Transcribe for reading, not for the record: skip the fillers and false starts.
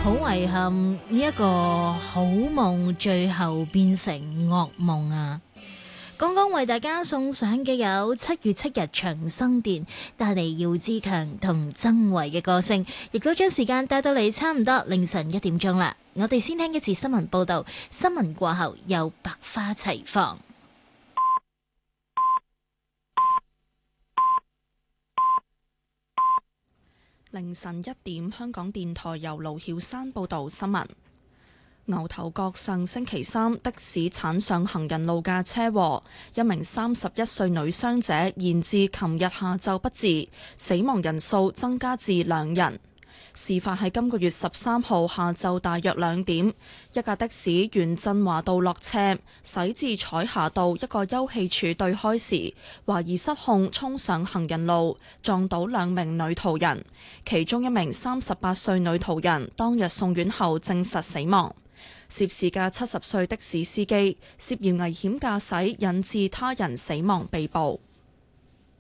好遺憾，呢一個好夢最後變成噩夢啊！剛剛為大家送上嘅有7月7日長生殿帶嚟姚志強同曾偉嘅歌聲，亦都將時間帶到嚟差唔多凌晨1點鐘啦。我哋先聽一次新聞報道，新聞過後又百花齊放。 凌晨1點，香港電台由盧曉山報道新聞。牛頭角上星期3的士鏟上行人路嘅車禍，一名31歲女傷者延至琴日下晝不治，死亡人數增加至2人。事發喺今個月13號下晝大約2點，一架的士沿振華道落車，駛至彩霞道一個休憩處對開時，懷疑失控衝上行人路，撞倒2名女途人，其中一名38歲女途人當日送院後證實死亡。涉事嘅70歲的士司機涉嫌危險駕駛引致他人死亡被捕。